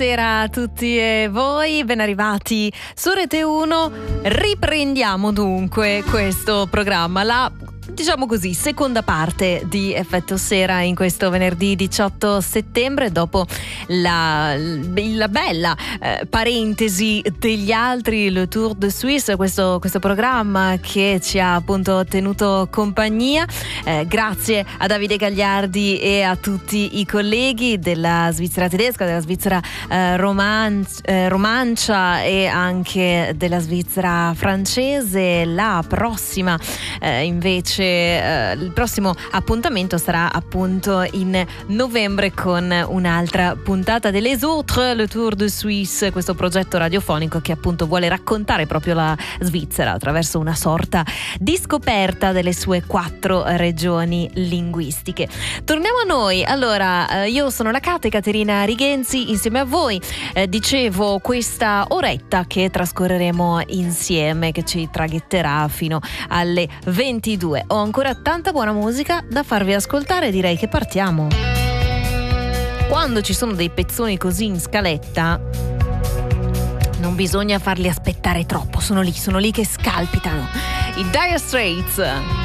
Buonasera a tutti e voi, ben arrivati su Rete 1. Riprendiamo dunque questo programma, la diciamo così seconda parte di Effetto Sera in questo venerdì 18 settembre, dopo la bella parentesi degli altri, le Tour de Suisse, questo programma che ci ha appunto tenuto compagnia. Grazie a Davide Gagliardi e a tutti i colleghi della Svizzera tedesca, della Svizzera romancia e anche della Svizzera francese. La prossima invece il prossimo appuntamento sarà appunto in novembre con un'altra puntata delle Autres, le Tour de Suisse, questo progetto radiofonico che appunto vuole raccontare proprio la Svizzera attraverso una sorta di scoperta delle sue 4 regioni linguistiche. Torniamo a noi. Allora, io sono la Caterina Righenzi, insieme a voi dicevo questa oretta che trascorreremo insieme, che ci traghetterà fino alle 22. Ho ancora tanta buona musica da farvi ascoltare, direi che partiamo. Quando ci sono dei pezzoni così in scaletta non bisogna farli aspettare troppo, sono lì che scalpitano. I Dire Straits.